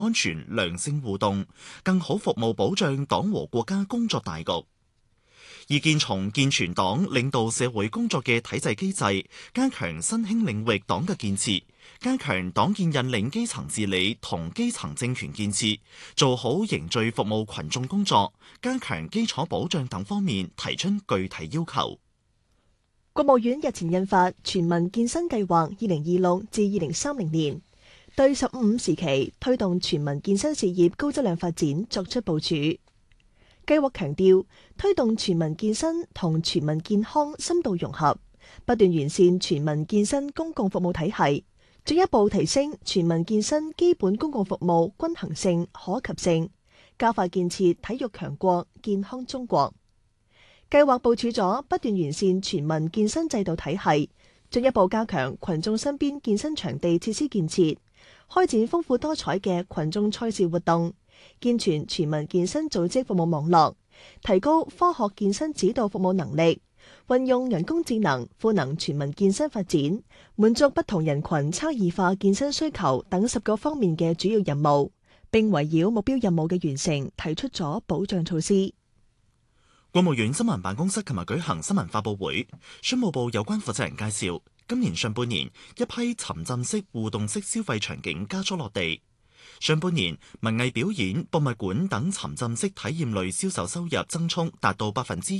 安全、良性互動，更好服務保障黨和國家工作大局。意見從健全黨領導社會工作嘅體制機制，加強新興領域黨嘅建設，加強黨建引領基層治理同基層政權建設，做好凝聚服務群眾工作，加強基礎保障等方面提出具體要求。 國務院日前印發《全民健身計劃2026至2030年》，對15時期推動全民健身事業高質量發展作出部署。計劃強調推動全民健身同全民健康深度融合，不斷完善全民健身公共服務體系，進一步提升全民健身基本公共服務均衡性、可及性，加快建設體育強國、健康中國。計劃部署咗不斷完善全民健身制度體系，進一步加強群眾身邊健身場地設施建設，開展豐富多彩嘅群眾賽事活動，健全全民健身組織服務網絡，提高科學健身指導服務能力，運用人工智能賦能全民健身發展，滿足不同人群差異化健身需求等10個方面嘅主要任務，並圍繞目標任務嘅完成提出咗保障措施。 國務院新聞辦公室琴日舉行新聞發佈會，商務部有關負責人介紹，今年上半年一批沉浸式互動式消費場景加速落地。上半年文藝表演、博物館等沉浸式體驗類銷售收入增速達到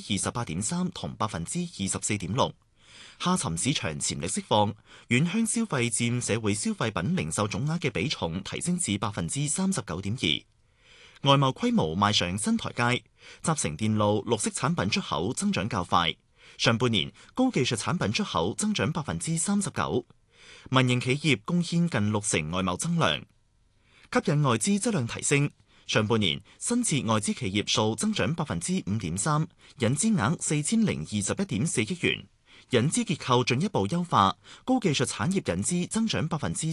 28.3%同24.6%。下沉市場潛力釋放，遠鄉消費佔社會消費品零售總額嘅比重提升至39.2%。外貿規模邁上新台階，集成電路、綠色產品出口增長較快。上半年高技術產品出口增長39%，民營企業貢獻近60%外貿增量，吸引外資質量提升。上半年新設外資企業數增長5.3%，引資額4021.4億元，引資結構進一步優化，高技術產業引資增長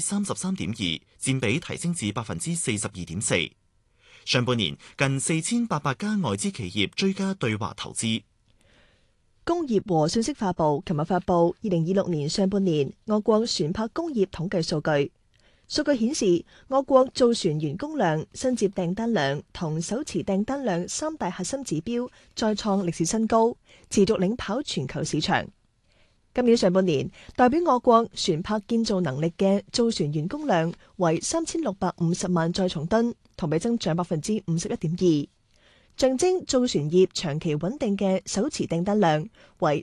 33.2%，佔比提升至42.4%。上半年近4800家外資企業追加對華投資。 工業和信息化部琴日發布2026年上半年我國船舶工業統計數據。數據顯示，我國造船員工量、新接訂單量同手持訂單量3大核心指標再創歷史新高，持續領跑全球市場。今年上半年，代表我國船舶建造能力嘅造船員工量為3650萬載重噸，同比增長51.2%。象徵造船業長期穩定嘅手持訂單量為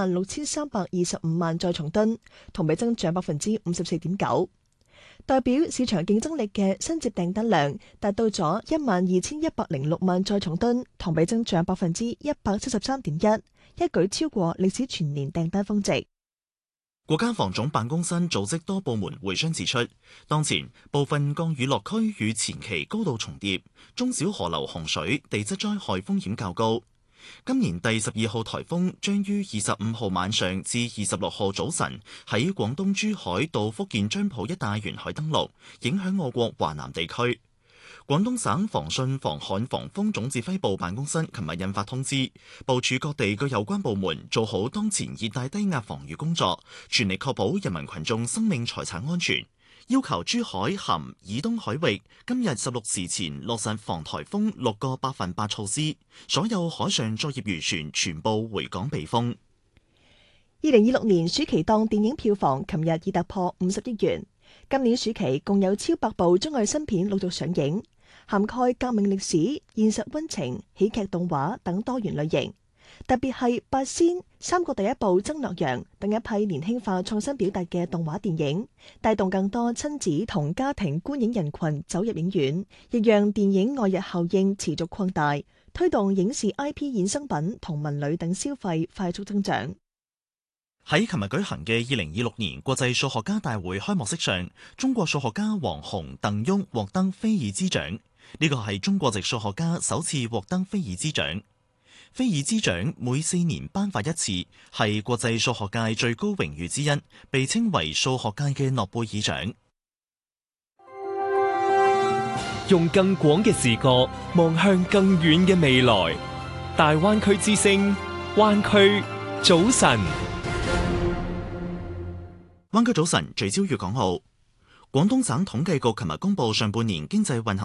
36325萬載重噸，同比增長54.9%。代表市場競爭力嘅新接訂單量達到咗12106萬載重噸，同比增長173.1%，一舉超過歷史全年訂單峰值。 國家防總辦公室組織多部門會商指出，當前部分降雨落區與前期高度重疊，中小河流洪水、地質災害風險較高。今年第12號颱風將於25號晚上至26號早晨喺廣東珠海到福建漳浦一帶沿海登陸，影響我國華南地區。廣東省防汛防旱防風總指揮部辦公室琴日印發通知，部署各地嘅有關部門做好當前熱帶低壓防禦工作，全力確保人民群眾生命財產安全。要求珠海含以東海域今日16時前落實防颱風6個100%措施，所有海上作業漁船全部回港避風。 2026年暑期檔電影票房琴日已突破50億元，今年暑期共有超100部中外新片陸續上映，涵蓋革命歷史、現實溫情、喜劇動畫等多元類型。特別係八仙、三國第一部曾洛陽等一批年輕化創新表達嘅動畫電影，帶動更多親子同家庭觀影人群走入影院，亦讓電影外溢效應持續擴大，推動影視 IP 衍生品同文旅等消費快速增長。 喺琴日舉行嘅2026年國際數學家大會開幕式上，中國數學家王洪、鄧旭獲得菲爾茲獎，呢個係中國籍數學家首次獲得菲爾茲獎。菲爾茲獎每4年頒發一次，係國際數學界最高榮譽之一，被稱為數學界嘅諾貝爾獎。 用更廣嘅視角望向更遠嘅未來，大灣區之聲，灣區早晨。 灣區早晨聚焦粵港澳。 廣東省統計局琴日公布上半年經濟運行